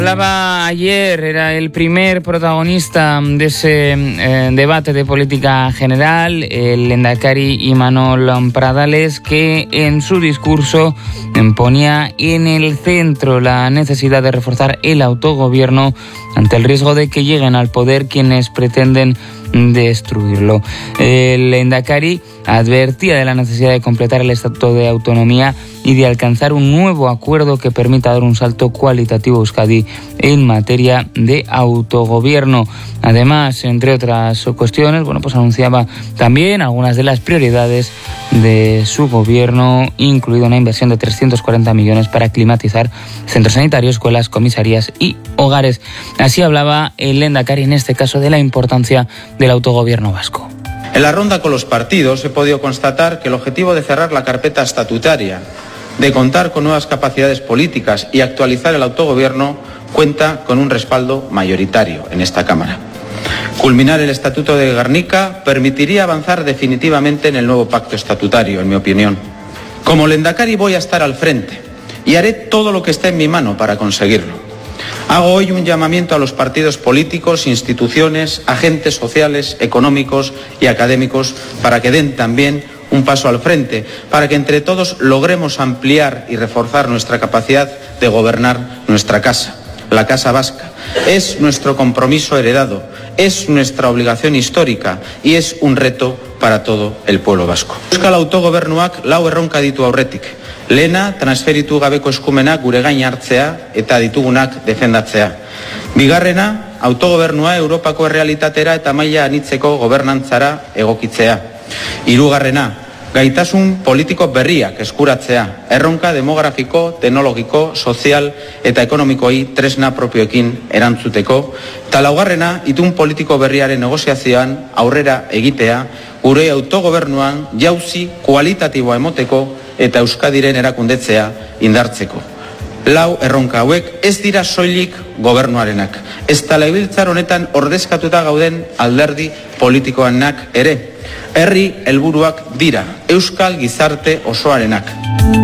Hablaba ayer, era el primer protagonista de ese debate de política general, el lehendakari Imanol Pradales, que en su discurso ponía en el centro la necesidad de reforzar el autogobierno ante el riesgo de que lleguen al poder quienes pretenden destruirlo. El lehendakari advertía de la necesidad de completar el Estatuto de Autonomía y de alcanzar un nuevo acuerdo que permita dar un salto cualitativo a Euskadi en materia de autogobierno. Además, entre otras cuestiones, pues anunciaba también algunas de las prioridades de su gobierno, incluida una inversión de 340 millones para climatizar centros sanitarios, escuelas, comisarías y hogares. Así hablaba el lehendakari, en este caso, de la importancia del autogobierno vasco. En la ronda con los partidos he podido constatar que el objetivo de cerrar la carpeta estatutaria, de contar con nuevas capacidades políticas y actualizar el autogobierno cuenta con un respaldo mayoritario en esta Cámara. Culminar el Estatuto de Gernika permitiría avanzar definitivamente en el nuevo pacto estatutario, en mi opinión. Como lehendakari voy a estar al frente y haré todo lo que esté en mi mano para conseguirlo. Hago hoy un llamamiento a los partidos políticos, instituciones, agentes sociales, económicos y académicos para que den también un paso al frente, para que entre todos logremos ampliar y reforzar nuestra capacidad de gobernar nuestra casa, la Casa Vasca. Es nuestro compromiso heredado, es nuestra obligación histórica y es un reto para todo el pueblo vasco. Euskal autogobernuak lau erronka ditu aurretik. Lehena, transferitu gabeko eskumenak gure gain hartzea eta ditugunak defendatzea. Bigarrena, autogobernua Europako errealitatera eta maila anitzeko gobernantzara egokitzea. Hirugarrena, gaitasun politiko berriak eskuratzea, erronka demografiko, teknologiko, sozial eta ekonomikoi tresna propioekin erantzuteko, eta laugarrena, itun politiko berriaren negoziazioan aurrera egitea, gure autogobernuan jauzi kualitatiboa emoteko eta Euskadiren erakundetzea indartzeko. Lau erronka hauek ez dira soilik gobernuarenak, ezta legebiltzar honetan ordezkatuta gauden alderdi politikoanak ere. Herri helburuak dira, euskal gizarte osoarenak.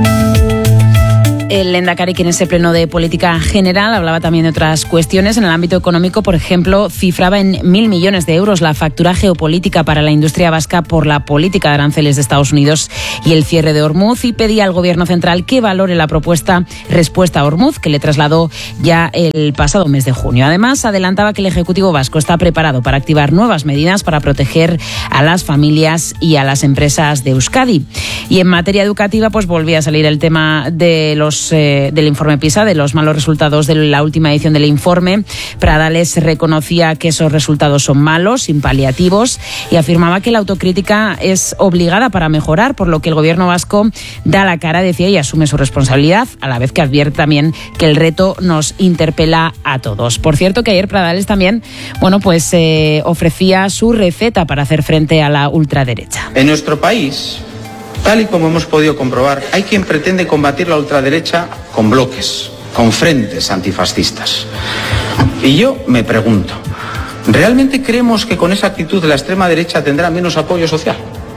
El lehendakari, que en ese pleno de política general hablaba también de otras cuestiones. En el ámbito económico, por ejemplo, cifraba en 1.000 millones de euros la factura geopolítica para la industria vasca por la política de aranceles de Estados Unidos y el cierre de Ormuz, y pedía al gobierno central que valore la propuesta respuesta a Ormuz, que le trasladó ya el pasado mes de junio. Además, adelantaba que el Ejecutivo vasco está preparado para activar nuevas medidas para proteger a las familias y a las empresas de Euskadi. Y en materia educativa, pues volvía a salir el tema de del informe PISA, de los malos resultados de la última edición del informe. Pradales reconocía que esos resultados son malos, sin paliativos, y afirmaba que la autocrítica es obligada para mejorar, por lo que el gobierno vasco da la cara, decía, y asume su responsabilidad, a la vez que advierte también que el reto nos interpela a todos. Por cierto, que ayer Pradales también, ofrecía su receta para hacer frente a la ultraderecha. En nuestro país, tal y como hemos podido comprobar, hay quien pretende combatir la ultraderecha con bloques, con frentes antifascistas. Y yo me pregunto, ¿realmente creemos que con esa actitud la extrema derecha tendrá menos apoyo social?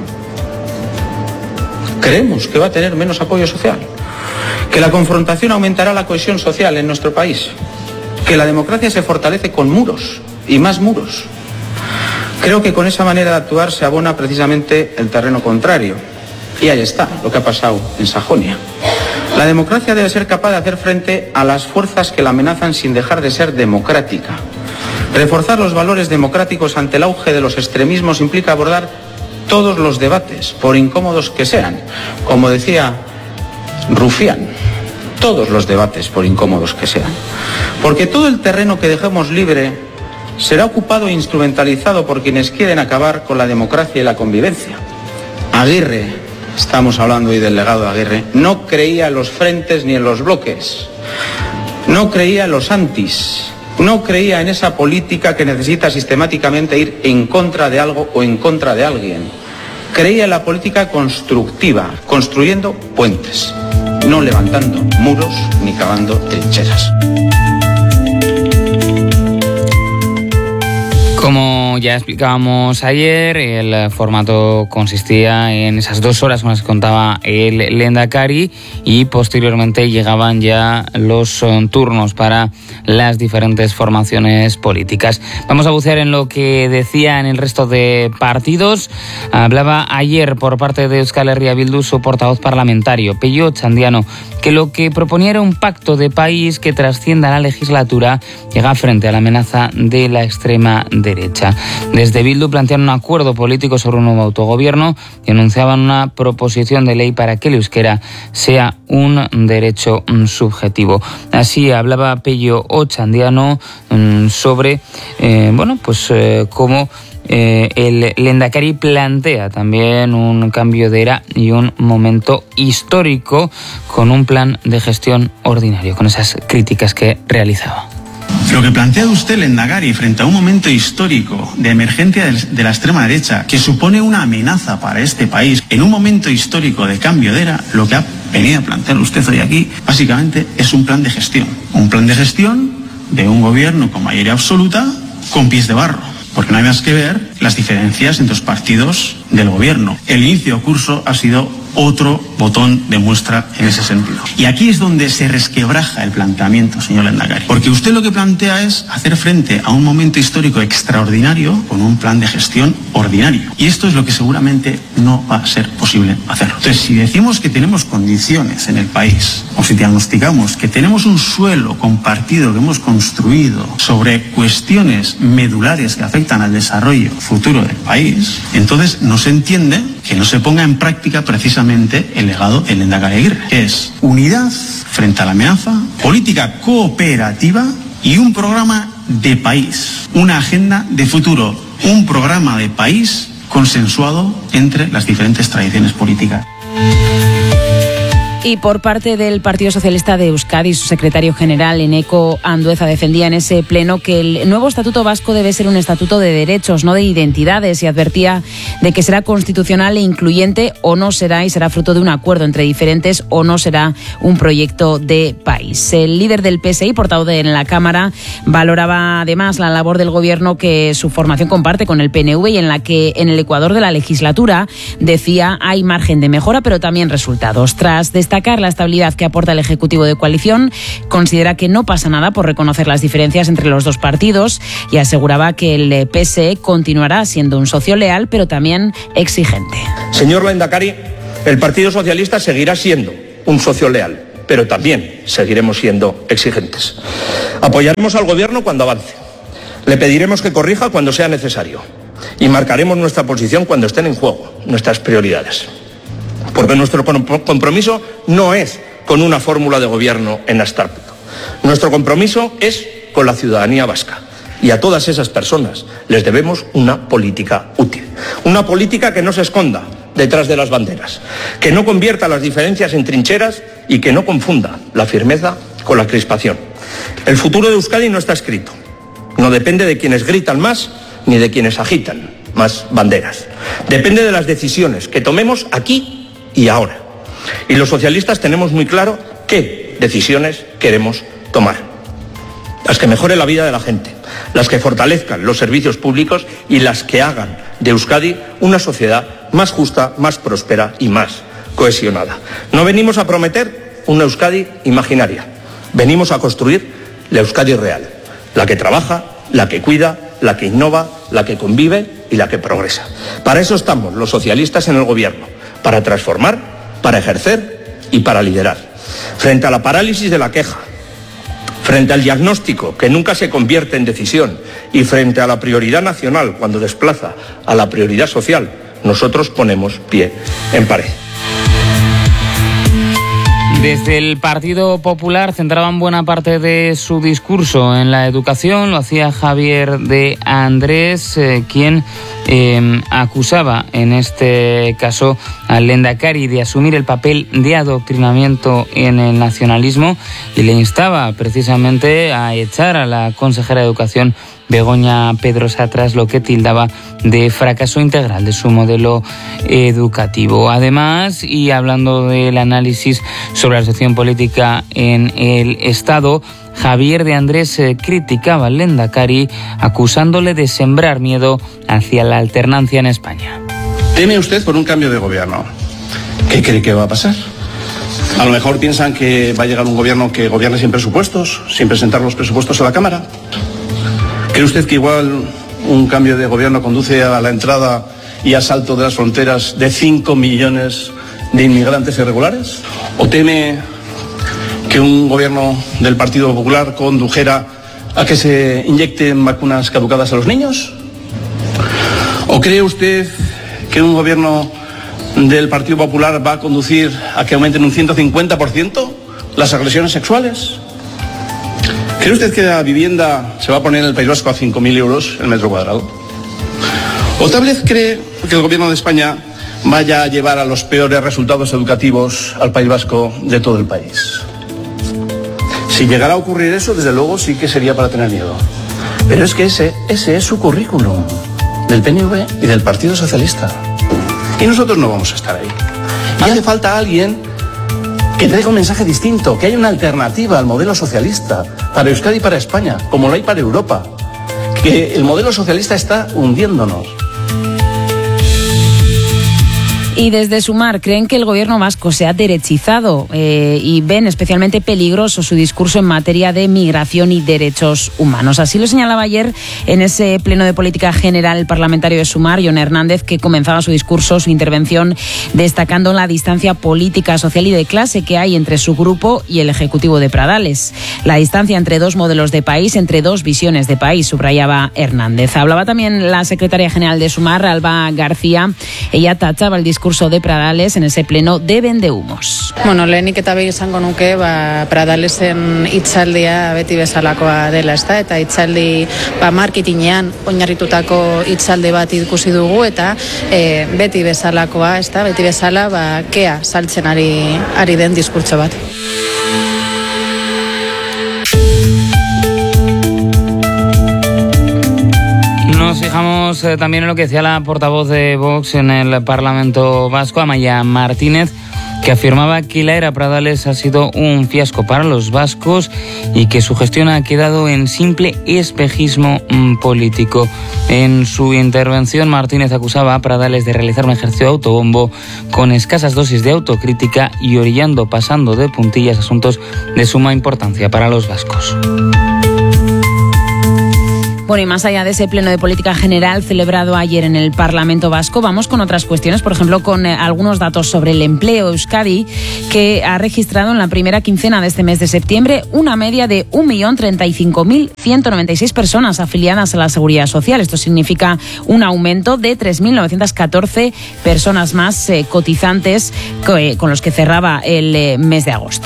¿Creemos que va a tener menos apoyo social? ¿Que la confrontación aumentará la cohesión social en nuestro país? ¿Que la democracia se fortalece con muros y más muros? Creo que con esa manera de actuar se abona precisamente el terreno contrario. Y ahí está lo que ha pasado en Sajonia. La democracia debe ser capaz de hacer frente a las fuerzas que la amenazan sin dejar de ser democrática. Reforzar los valores democráticos ante el auge de los extremismos implica abordar todos los debates, por incómodos que sean. Como decía Rufián, todos los debates, por incómodos que sean. Porque todo el terreno que dejemos libre será ocupado e instrumentalizado por quienes quieren acabar con la democracia y la convivencia. Aguirre, estamos hablando hoy del legado de Aguirre, no creía en los frentes ni en los bloques, no creía en los antis, no creía en esa política que necesita sistemáticamente ir en contra de algo o en contra de alguien. Creía en la política constructiva, construyendo puentes, no levantando muros ni cavando trincheras. Como como ya explicábamos ayer, el formato consistía en esas 2 horas con las que contaba el Lehendakari y posteriormente llegaban ya los turnos para las diferentes formaciones políticas. Vamos a bucear en lo que decían el resto de partidos. Hablaba ayer por parte de Euskal Herria Bildu su portavoz parlamentario, Pello Otxandiano, que lo que proponía era un pacto de país que trascienda la legislatura, llega frente a la amenaza de la extrema derecha. Desde Bildu plantean un acuerdo político sobre un nuevo autogobierno y anunciaban una proposición de ley para que el euskera sea un derecho subjetivo. Así hablaba Pello Otxandiano sobre cómo el Lehendakari plantea también un cambio de era y un momento histórico con un plan de gestión ordinario, con esas críticas que realizaba. Lo que plantea usted, Lehendakari, frente a un momento histórico de emergencia de la extrema derecha, que supone una amenaza para este país, en un momento histórico de cambio de era, lo que ha venido a plantear usted hoy aquí, básicamente es un plan de gestión. Un plan de gestión de un gobierno con mayoría absoluta, con pies de barro. Porque no hay más que ver las diferencias entre los partidos del gobierno. El inicio de curso ha sido otro botón de muestra en ese sentido. Y aquí es donde se resquebraja el planteamiento, señor Lehendakari. Porque usted lo que plantea es hacer frente a un momento histórico extraordinario con un plan de gestión ordinario. Y esto es lo que seguramente no va a ser posible hacerlo. Entonces, si decimos que tenemos condiciones en el país, o si diagnosticamos que tenemos un suelo compartido que hemos construido sobre cuestiones medulares que afectan al desarrollo futuro del país, entonces no se entiende que no se ponga en práctica precisamente el legado del Lehendakari Aguirre, que es unidad frente a la amenaza, política cooperativa y un programa de país, una agenda de futuro, un programa de país consensuado entre las diferentes tradiciones políticas. Y por parte del Partido Socialista de Euskadi, su secretario general, Eneko Andueza, defendía en ese pleno que el nuevo Estatuto Vasco debe ser un estatuto de derechos, no de identidades, y advertía de que será constitucional e incluyente o no será, y será fruto de un acuerdo entre diferentes o no será un proyecto de país. El líder del PSI, portavoz en la Cámara, valoraba además la labor del Gobierno que su formación comparte con el PNV y en la que en el Ecuador de la legislatura, decía, hay margen de mejora pero también resultados. Tras destacar la estabilidad que aporta el Ejecutivo de coalición, considera que no pasa nada por reconocer las diferencias entre los dos partidos y aseguraba que el PSE continuará siendo un socio leal, pero también exigente. Señor Lehendakari, el Partido Socialista seguirá siendo un socio leal, pero también seguiremos siendo exigentes. Apoyaremos al Gobierno cuando avance. Le pediremos que corrija cuando sea necesario y marcaremos nuestra posición cuando estén en juego nuestras prioridades. Porque nuestro compromiso no es con una fórmula de gobierno en abstracto. Nuestro compromiso es con la ciudadanía vasca. Y a todas esas personas les debemos una política útil. Una política que no se esconda detrás de las banderas, que no convierta las diferencias en trincheras y que no confunda la firmeza con la crispación. El futuro de Euskadi no está escrito. No depende de quienes gritan más ni de quienes agitan más banderas. Depende de las decisiones que tomemos aquí y ahora. Y los socialistas tenemos muy claro qué decisiones queremos tomar. Las que mejoren la vida de la gente, las que fortalezcan los servicios públicos y las que hagan de Euskadi una sociedad más justa, más próspera y más cohesionada. No venimos a prometer una Euskadi imaginaria. Venimos a construir la Euskadi real, la que trabaja, la que cuida, la que innova, la que convive y la que progresa. Para eso estamos los socialistas en el Gobierno. Para transformar, para ejercer y para liderar. Frente a la parálisis de la queja, frente al diagnóstico que nunca se convierte en decisión y frente a la prioridad nacional cuando desplaza a la prioridad social, nosotros ponemos pie en pared. Desde el Partido Popular centraban buena parte de su discurso en la educación. Lo hacía Javier de Andrés, quien acusaba en este caso al Lehendakari de asumir el papel de adoctrinamiento en el nacionalismo y le instaba precisamente a echar a la consejera de Educación Begoña Pedrosa tras lo que tildaba de fracaso integral de su modelo educativo. Además, y hablando del análisis sobre la situación política en el Estado, Javier de Andrés criticaba al Lehendakari acusándole de sembrar miedo hacia la alternancia en España. ¿Teme usted por un cambio de gobierno? ¿Qué cree que va a pasar? A lo mejor piensan que va a llegar un gobierno que gobierne sin presupuestos, sin presentar los presupuestos a la Cámara. ¿Cree usted que igual un cambio de gobierno conduce a la entrada y asalto de las fronteras de 5 millones de inmigrantes irregulares? ¿O teme que un gobierno del Partido Popular condujera a que se inyecten vacunas caducadas a los niños? ¿O cree usted que un gobierno del Partido Popular va a conducir a que aumenten un 150% las agresiones sexuales? ¿Cree usted que la vivienda se va a poner en el País Vasco a 5.000 euros el metro cuadrado? ¿O tal vez cree que el gobierno de España vaya a llevar a los peores resultados educativos al País Vasco de todo el país? Si llegara a ocurrir eso, desde luego sí que sería para tener miedo. Pero es que ese es su currículum, del PNV y del Partido Socialista. Y nosotros no vamos a estar ahí. Y hace falta alguien que traiga un mensaje distinto, que haya una alternativa al modelo socialista para Euskadi y para España, como lo hay para Europa. Que el modelo socialista está hundiéndonos. Y desde Sumar creen que el gobierno vasco se ha derechizado y ven especialmente peligroso su discurso en materia de migración y derechos humanos. Así lo señalaba ayer en ese pleno de política general el parlamentario de Sumar, Jon Hernández, que comenzaba su discurso, su intervención, destacando la distancia política, social y de clase que hay entre su grupo y el Ejecutivo de Pradales. La distancia entre dos modelos de país, entre dos visiones de país, subrayaba Hernández. Hablaba también la secretaria general de Sumar, Alba García. Ella tachaba el discurso de Pradales en ese pleno de vendehumos. Bueno, lehenik eta behin izango nuke, Pradalesen hitzaldia beti bezalakoa dela, ezta? Eta hitzaldi marketingean oinarritutako hitzaldi bat ikusi dugu eta beti bezalakoa, ezta? Beti bezala kea saltzen ari den diskurtso bat. Nos fijamos también en lo que decía la portavoz de Vox en el Parlamento Vasco, Amaia Martínez, que afirmaba que la era Pradales ha sido un fiasco para los vascos y que su gestión ha quedado en simple espejismo político. En su intervención, Martínez acusaba a Pradales de realizar un ejercicio de autobombo con escasas dosis de autocrítica y pasando de puntillas asuntos de suma importancia para los vascos. Bueno, y más allá de ese pleno de política general celebrado ayer en el Parlamento Vasco, vamos con otras cuestiones, por ejemplo, con algunos datos sobre el empleo. Euskadi, que ha registrado en la primera quincena de este mes de septiembre una media de 1.035.196 personas afiliadas a la Seguridad Social. Esto significa un aumento de 3.914 personas más cotizantes con los que cerraba el mes de agosto.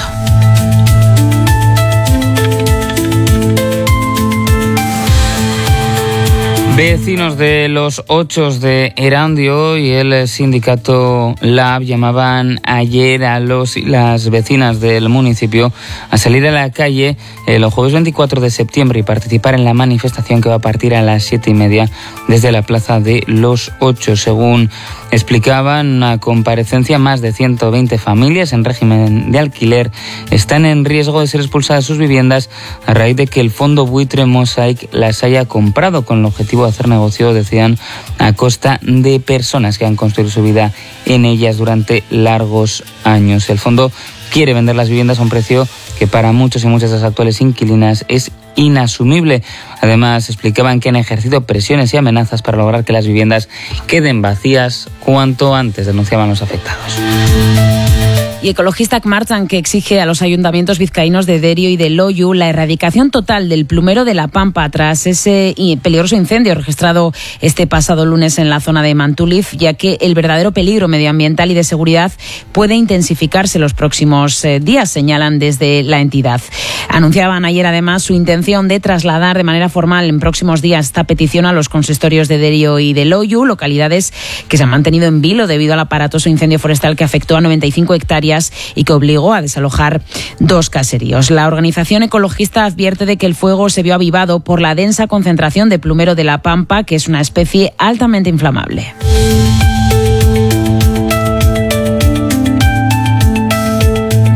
Vecinos de los Ochos de Erandio y el sindicato LAB llamaban ayer a los y las vecinas del municipio a salir a la calle el jueves 24 de septiembre y participar en la manifestación que va a partir a las 7:30 desde la plaza de los Ochos. Según explicaban una comparecencia, más de 120 familias en régimen de alquiler están en riesgo de ser expulsadas de sus viviendas a raíz de que el fondo buitre Mosaic las haya comprado con el objetivo de hacer negocio, decían, a costa de personas que han construido su vida en ellas durante largos años. El fondo quiere vender las viviendas a un precio que para muchos y muchas de las actuales inquilinas es inasumible. Además, explicaban que han ejercido presiones y amenazas para lograr que las viviendas queden vacías cuanto antes, denunciaban los afectados. Y Ecologistak marchan, que exige a los ayuntamientos vizcaínos de Derio y de Loiu la erradicación total del plumero de la Pampa tras ese peligroso incendio registrado este pasado lunes en la zona de Mantuliz, ya que el verdadero peligro medioambiental y de seguridad puede intensificarse los próximos días, señalan desde la entidad. Anunciaban ayer además su intención de trasladar de manera formal en próximos días esta petición a los consistorios de Derio y de Loiu, localidades que se han mantenido en vilo debido al aparatoso incendio forestal que afectó a 95 hectáreas y que obligó a desalojar 2 caseríos. La organización ecologista advierte de que el fuego se vio avivado por la densa concentración de plumero de la Pampa, que es una especie altamente inflamable.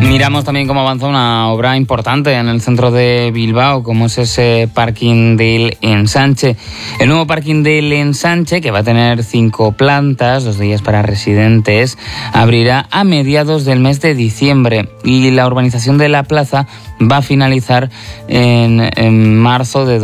Miramos también cómo avanza una obra importante en el centro de Bilbao, como es ese parking del Ensanche. El nuevo parking del Ensanche, que va a tener 5 plantas, 2 de ellas para residentes, abrirá a mediados del mes de diciembre y la urbanización de la plaza va a finalizar en marzo de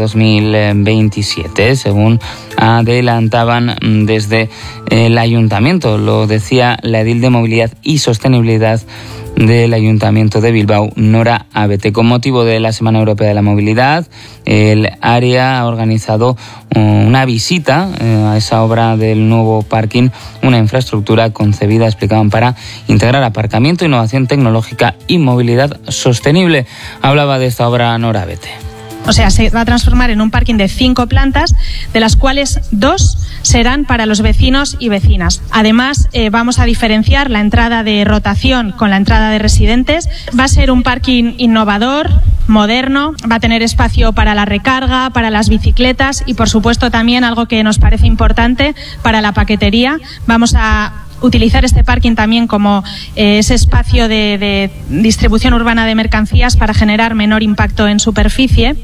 2027, según adelantaban desde el ayuntamiento. Lo decía la edil de Movilidad y Sostenibilidad del Ayuntamiento de Bilbao, Nora Abete. Con motivo de la Semana Europea de la Movilidad, el área ha organizado una visita a esa obra del nuevo parking, una infraestructura concebida, explicaban, para integrar aparcamiento, innovación tecnológica y movilidad sostenible. Hablaba de esta obra Nora Abete. O sea, se va a transformar en un parking de 5 plantas, de las cuales 2 serán para los vecinos y vecinas. Además, vamos a diferenciar la entrada de rotación con la entrada de residentes. Va a ser un parking innovador, moderno, va a tener espacio para la recarga, para las bicicletas y, por supuesto, también algo que nos parece importante, para la paquetería. Vamos a utilizar este parking también como ese espacio de distribución urbana de mercancías para generar menor impacto en superficie.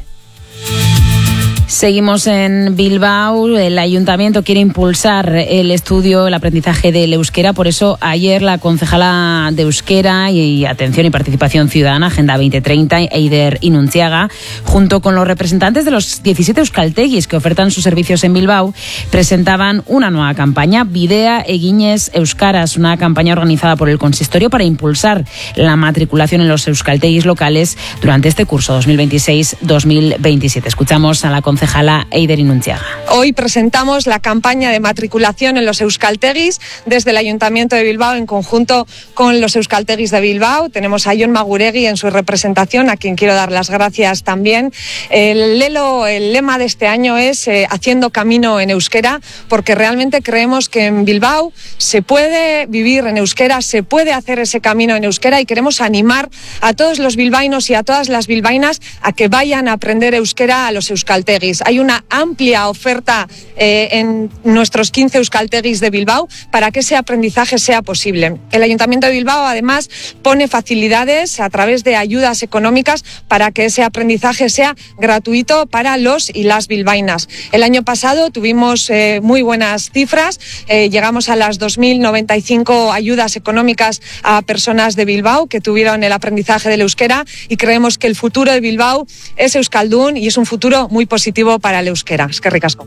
Seguimos en Bilbao. El ayuntamiento quiere impulsar el estudio, el aprendizaje del euskera. Por eso ayer la concejala de Euskera y Atención y Participación Ciudadana, Agenda 2030, Eider Inuntziaga, junto con los representantes de los 17 euskaltegis que ofertan sus servicios en Bilbao, presentaban una nueva campaña, Bidea Eginez Euskaraz, una campaña organizada por el consistorio para impulsar la matriculación en los euskaltegis locales durante este curso 2026-2027. Escuchamos a la concejala Eider Inuntziaga. Hoy presentamos la campaña de matriculación en los euskaltegis desde el Ayuntamiento de Bilbao en conjunto con los euskaltegis de Bilbao. Tenemos a Jon Maguregui en su representación, a quien quiero dar las gracias también. El lema de este año es Haciendo camino en euskera, porque realmente creemos que en Bilbao se puede vivir en euskera, se puede hacer ese camino en euskera, y queremos animar a todos los bilbaínos y a todas las bilbaínas a que vayan a aprender euskera a los euskaltegis. Hay una amplia oferta en nuestros 15 euskaltegis de Bilbao para que ese aprendizaje sea posible. El Ayuntamiento de Bilbao además pone facilidades a través de ayudas económicas para que ese aprendizaje sea gratuito para los y las bilbaínas. El año pasado tuvimos muy buenas cifras, llegamos a las 2.095 ayudas económicas a personas de Bilbao que tuvieron el aprendizaje del euskera, y creemos que el futuro de Bilbao es euskaldun y es un futuro muy positivo para el euskera. Eskerrik asko.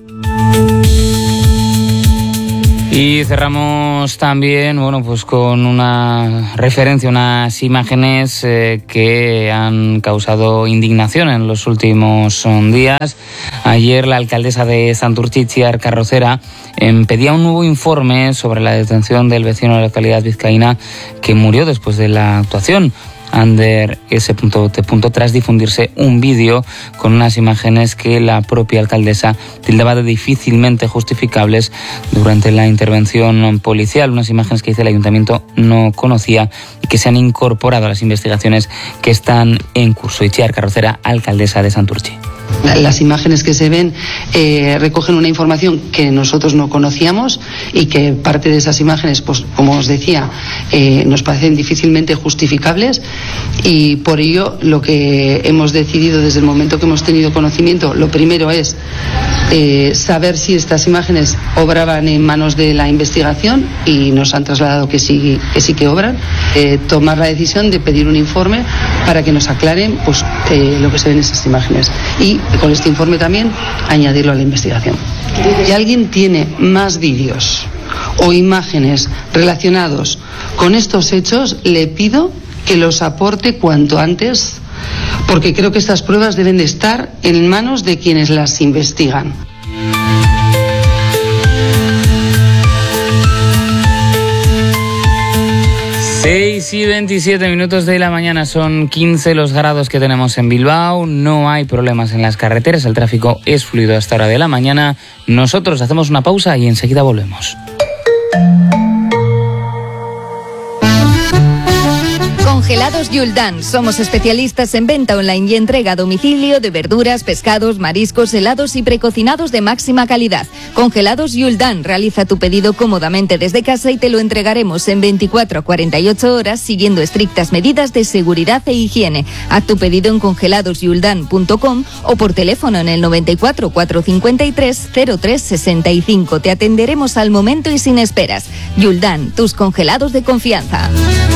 Y cerramos también, pues con una referencia, unas imágenes que han causado indignación en los últimos días. Ayer la alcaldesa de Santurtzi, Itziar Carrocera, pedía un nuevo informe sobre la detención del vecino de la localidad vizcaína que murió después de la actuación Ander S.T. tras difundirse un vídeo con unas imágenes que la propia alcaldesa tildaba de difícilmente justificables durante la intervención policial, unas imágenes que dice el ayuntamiento no conocía y que se han incorporado a las investigaciones que están en curso. Itziar Carrocera, alcaldesa de Santurtzi. Las imágenes que se ven recogen una información que nosotros no conocíamos y que parte de esas imágenes, pues como os decía, nos parecen difícilmente justificables, y por ello lo que hemos decidido desde el momento que hemos tenido conocimiento, lo primero es saber si estas imágenes obraban en manos de la investigación, y nos han trasladado que sí que obran, tomar la decisión de pedir un informe para que nos aclaren pues lo que se ven en esas imágenes, y con este informe también añadirlo a la investigación. Si alguien tiene más vídeos o imágenes relacionados con estos hechos, le pido que los aporte cuanto antes, porque creo que estas pruebas deben de estar en manos de quienes las investigan. Y 27 minutos de la mañana, son 15 los grados que tenemos en Bilbao, no hay problemas en las carreteras, el tráfico es fluido a esta hora de la mañana. Nosotros hacemos una pausa y enseguida volvemos. Con Congelados Yuldan. Somos especialistas en venta online y entrega a domicilio de verduras, pescados, mariscos, helados y precocinados de máxima calidad. Congelados Yuldan. Realiza tu pedido cómodamente desde casa y te lo entregaremos en 24 a 48 horas siguiendo estrictas medidas de seguridad e higiene. Haz tu pedido en congeladosyuldan.com o por teléfono en el 94 453 0365. Te atenderemos al momento y sin esperas. Yuldan, tus congelados de confianza.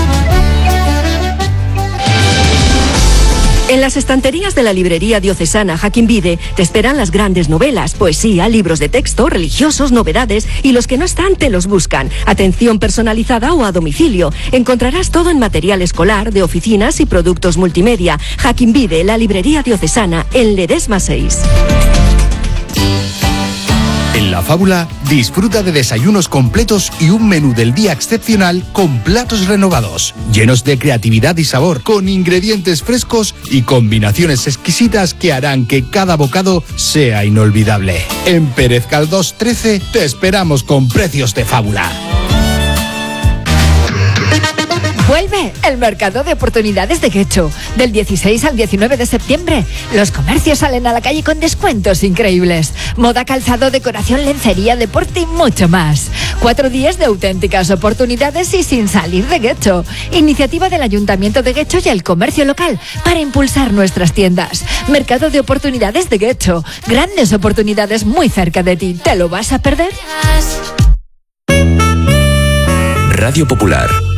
En las estanterías de la librería diocesana Jaquín Vide te esperan las grandes novelas, poesía, libros de texto, religiosos, novedades y los que no están te los buscan. Atención personalizada o a domicilio. Encontrarás todo en material escolar, de oficinas y productos multimedia. Jaquín Vide, la librería diocesana, en Ledesma 6. En La Fábula, disfruta de desayunos completos y un menú del día excepcional con platos renovados, llenos de creatividad y sabor, con ingredientes frescos y combinaciones exquisitas que harán que cada bocado sea inolvidable. En Pérez Caldós 13 te esperamos con precios de fábula. Vuelve el mercado de oportunidades de Getxo. Del 16 al 19 de septiembre, los comercios salen a la calle con descuentos increíbles. Moda, calzado, decoración, lencería, deporte y mucho más. 4 días de auténticas oportunidades y sin salir de Getxo. Iniciativa del Ayuntamiento de Getxo y el comercio local para impulsar nuestras tiendas. Mercado de oportunidades de Getxo. Grandes oportunidades muy cerca de ti. ¿Te lo vas a perder? Radio Popular.